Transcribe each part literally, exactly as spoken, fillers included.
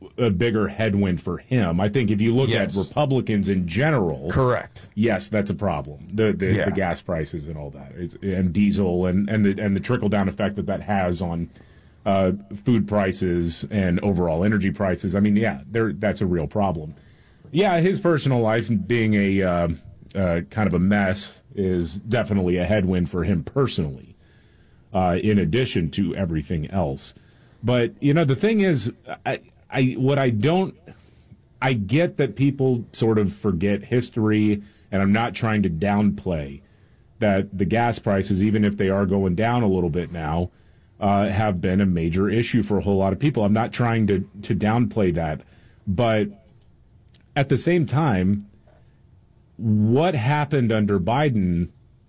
a bigger headwind for him. I think if you look yes. at Republicans in general, correct. Yes, that's a problem. The the, yeah. the gas prices and all that, it's, and diesel, and, and the and the trickle down effect that that has on uh, food prices and overall energy prices. I mean, yeah, there that's a real problem. Yeah, his personal life being a uh, uh, kind of a mess is definitely a headwind for him personally. Uh, in addition to everything else. But, you know, the thing is, I, I, what I don't, I get that people sort of forget history, and I'm not trying to downplay that the gas prices, even if they are going down a little bit now, uh, have been a major issue for a whole lot of people. I'm not trying to, to downplay that. But at the same time, what happened under Biden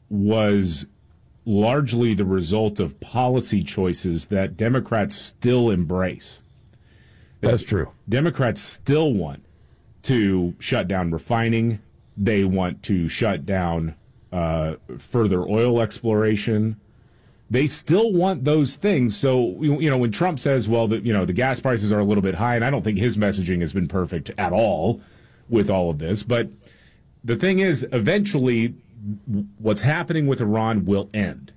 was largely the result of policy choices that Democrats still embrace. That's true. Democrats still want to shut down refining. They want to shut down uh, further oil exploration. They still want those things. So, you know, when Trump says, well, the, you know, the gas prices are a little bit high, and I don't think his messaging has been perfect at all with all of this. But the thing is, eventually, what's happening with Iran will end.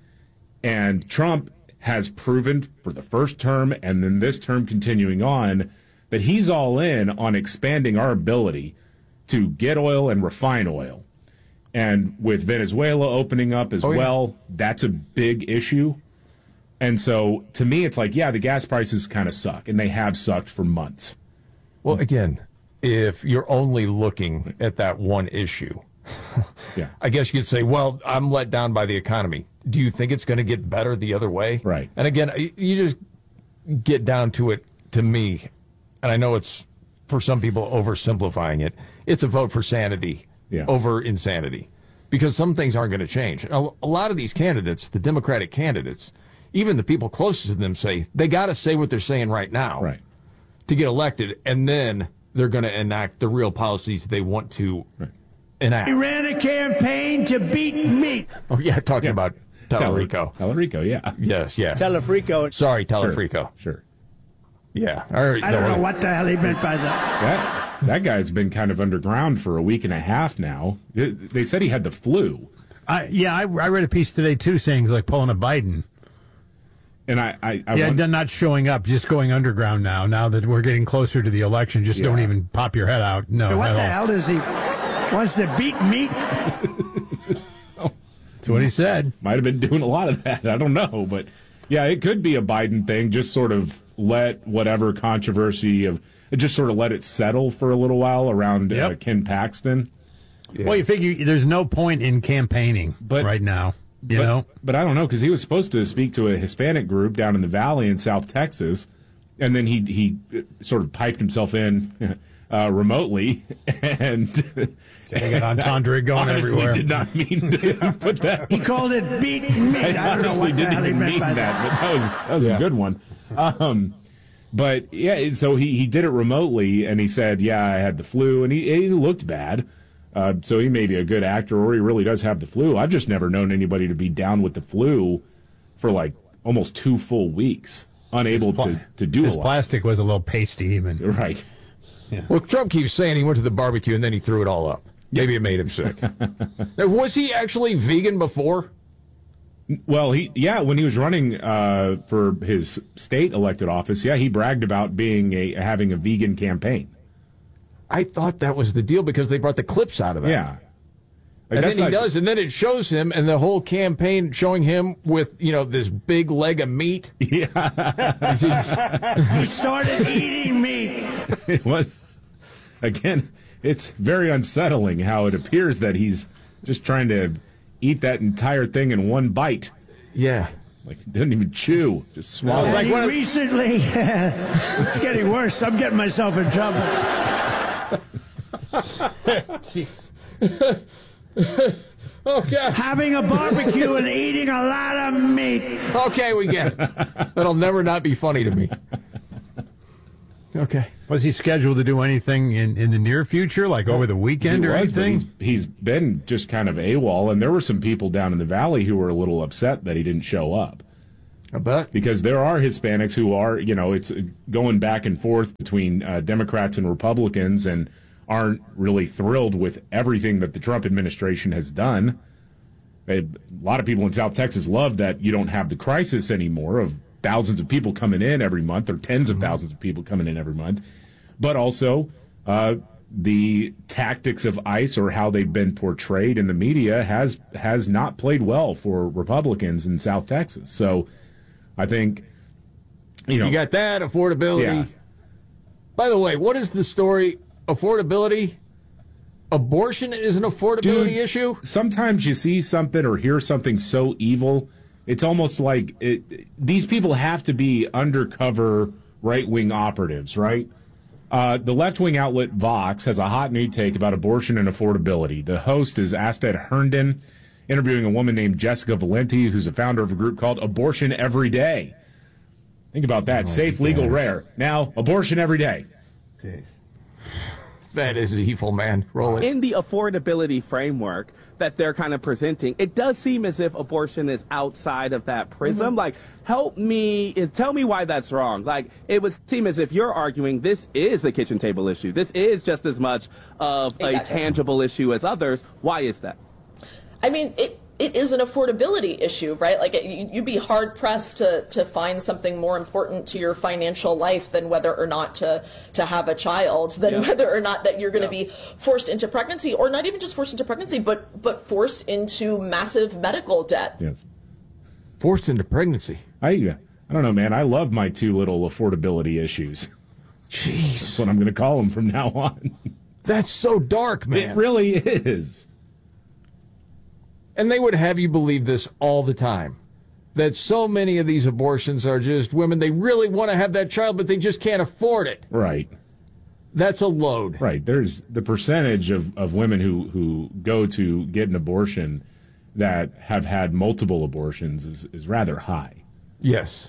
And Trump has proven for the first term and then this term continuing on that he's all in on expanding our ability to get oil and refine oil. And with Venezuela opening up as oh, yeah. well, that's a big issue. And so to me, it's like, yeah, the gas prices kind of suck, and they have sucked for months. Well, again, if you're only looking at that one issue, yeah. I guess you could say, well, I'm let down by the economy. Do you think it's going to get better the other way? Right. And again, you just get down to it, to me, and I know it's, for some people, oversimplifying it, it's a vote for sanity yeah. over insanity. Because some things aren't going to change. A, a lot of these candidates, the Democratic candidates, even the people closest to them say, they got to say what they're saying right now right. to get elected, and then they're going to enact the real policies they want to right. enact. He ran a campaign to beat me. Oh, yeah, talking yes. about Tellerico. Tellerico, yeah. Yes, yeah. Telefrico. Sorry, Telefrico. Sure. sure. Yeah. I, I don't know what the hell he meant by that. That that guy's been kind of underground for a week and a half now. They said he had the flu. I, yeah, I, I read a piece today, too, saying he's like pulling a Biden. And I, I, I yeah, want... not showing up, just going underground now. Now that we're getting closer to the election, just yeah. don't even pop your head out. No, what the all. hell does he wants to beat me? That's what he said. Might have been doing a lot of that. I don't know, but yeah, it could be a Biden thing. Just sort of let whatever controversy of just sort of let it settle for a little while around yep. uh, Ken Paxton. Yeah. Well, you figure there's no point in campaigning but, right now. You but, know, but I don't know, because he was supposed to speak to a Hispanic group down in the Valley in South Texas, and then he he sort of piped himself in uh, remotely, and they got entendre going honestly everywhere. Did not mean to put that. He called it beat me. I, I don't know what didn't the hell he even meant mean by that, that. but that was that was yeah. a good one. Um, but yeah, so he he did it remotely, and he said, "Yeah, I had the flu," and he he looked bad. Uh, so he may be a good actor, or he really does have the flu. I've just never known anybody to be down with the flu for like almost two full weeks, unable pl- to, to do his a lot. Plastic was a little pasty even. Right. Yeah. Well, Trump keeps saying he went to the barbecue and then he threw it all up. Maybe it made him sick. Now, was he actually vegan before? Well, he yeah, when he was running uh, for his state elected office, yeah, he bragged about being a having a vegan campaign. I thought that was the deal because they brought the clips out of that. Yeah. Like, and then he like, does, and then it shows him, and the whole campaign showing him with, you know, this big leg of meat. Yeah. He started eating meat. It was, again, it's very unsettling how it appears that he's just trying to eat that entire thing in one bite. Yeah. Like, he doesn't even chew, just swallow. And Like he recently, it's getting worse. I'm getting myself in trouble. Jeez. Okay. Having a barbecue and eating a lot of meat. Okay, we get it. That'll never not be funny to me. Okay. Was he scheduled to do anything in, in the near future, like over the weekend he or was, anything? But he's, he's been just kind of AWOL, and there were some people down in the Valley who were a little upset that he didn't show up. I bet. Because there are Hispanics who are, you know, it's going back and forth between uh, Democrats and Republicans and aren't really thrilled with everything that the Trump administration has done. A lot of people in South Texas love that you don't have the crisis anymore of thousands of people coming in every month or tens of thousands of people coming in every month. But also uh, the tactics of ICE or how they've been portrayed in the media has has not played well for Republicans in South Texas. So I think, you know. You got that, affordability. Yeah. By the way, what is the story? Affordability? Abortion is an affordability Dude, issue? Sometimes you see something or hear something so evil, it's almost like it, these people have to be undercover right-wing operatives, right? Uh, the left-wing outlet Vox has a hot new take about abortion and affordability. The host is Asted Herndon, interviewing a woman named Jessica Valenti, who's a founder of a group called Abortion Every Day. Think about that. Oh, Safe, legal, rare. Now, abortion every day. Jeez. That is evil, man. Roll it. In the affordability framework that they're kind of presenting, it does seem as if abortion is outside of that prism. Mm-hmm. Like, help me, tell me why that's wrong. Like, it would seem as if you're arguing this is a kitchen table issue. This is just as much of exactly. a tangible issue as others. Why is that? I mean, it it is an affordability issue, right? Like, it, you'd be hard-pressed to, to find something more important to your financial life than whether or not to, to have a child, than yeah. whether or not that you're going to yeah. be forced into pregnancy, or not even just forced into pregnancy, but, but forced into massive medical debt. Yes. Forced into pregnancy? I, I don't know, man. I love my two little affordability issues. Jeez. That's what I'm going to call them from now on. That's so dark, man. It really is. And they would have you believe this all the time, that so many of these abortions are just women, they really want to have that child, but they just can't afford it. Right. That's a load. Right. There's the percentage of, of women who, who go to get an abortion that have had multiple abortions is, is rather high. Yes.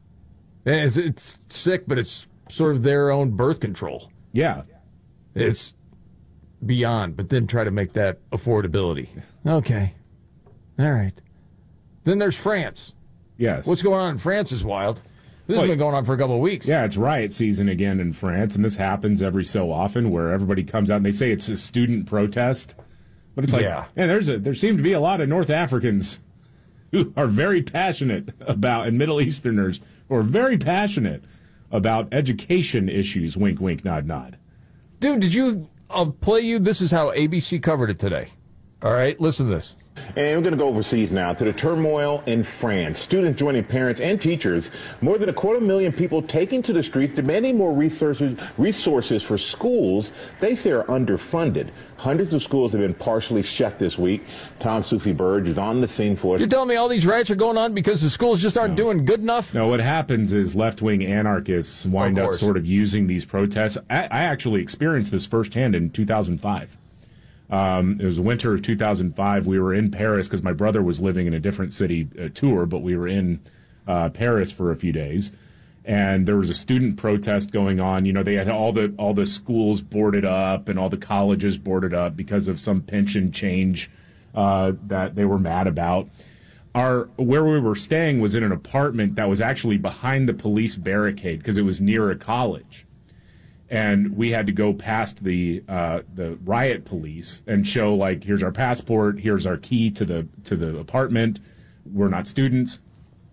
And it's, it's sick, but it's sort of their own birth control. Yeah. It's beyond, but then try to make that affordability. Okay. All right. Then there's France. Yes. What's going on in France is wild. This well, has been going on for a couple of weeks. Yeah, it's riot season again in France, and this happens every so often where everybody comes out and they say it's a student protest. But it's like, yeah, yeah there's a, there seem to be a lot of North Africans who are very passionate about, and Middle Easterners who are very passionate about education issues, wink, wink, nod, nod. Dude, did you, I'll play you, this is how A B C covered it today. All right, listen to this. And we're going to go overseas now to the turmoil in France. Students joining parents and teachers. More than a quarter million people taking to the streets demanding more resources, resources for schools they say are underfunded. Hundreds of schools have been partially shut this week. Tom Sufi Burge is on the scene for us. You're telling me all these riots are going on because the schools just aren't no. doing good enough? No, what happens is left-wing anarchists wind up sort of using these protests. I, I actually experienced this firsthand in two thousand five. Um, it was the winter of two thousand five. We were in Paris because my brother was living in a different city uh, tour, but we were in uh, Paris for a few days. And there was a student protest going on. You know, they had all the all the schools boarded up and all the colleges boarded up because of some pension change uh, that they were mad about. Our where we were staying was in an apartment that was actually behind the police barricade because it was near a college. And we had to go past the uh, the riot police and show, like, here's our passport, here's our key to the to the apartment. We're not students,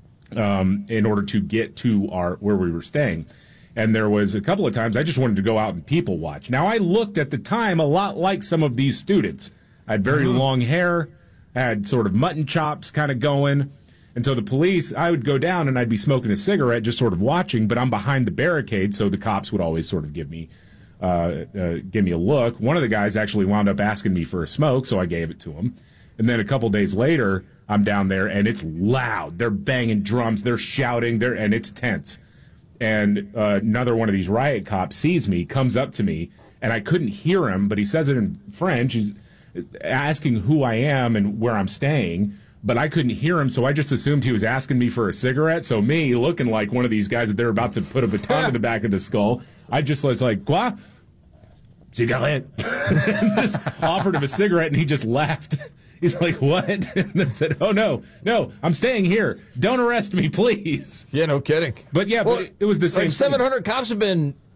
um, in order to get to our where we were staying. And there was a couple of times I just wanted to go out and people watch. Now, I looked at the time a lot like some of these students. I had very mm-hmm. long hair, I had sort of mutton chops kind of going. And so the police, I would go down and I'd be smoking a cigarette, just sort of watching, but I'm behind the barricade, so the cops would always sort of give me uh, uh, give me a look. One of the guys actually wound up asking me for a smoke, so I gave it to him. And then a couple days later, I'm down there, and it's loud. They're banging drums, they're shouting, they're, and it's tense. And uh, another one of these riot cops sees me, comes up to me, and I couldn't hear him, but he says it in French. He's asking who I am and where I'm staying. But I couldn't hear him, so I just assumed he was asking me for a cigarette. So me, looking like one of these guys that they're about to put a baton to the back of the skull, I just was like, quoi? Cigarette. Just offered him a cigarette, and he just laughed. He's like, what? And then said, oh, no, no, I'm staying here. Don't arrest me, please. Yeah, no kidding. But, yeah, well, but it, it was the same like seven hundred cops have been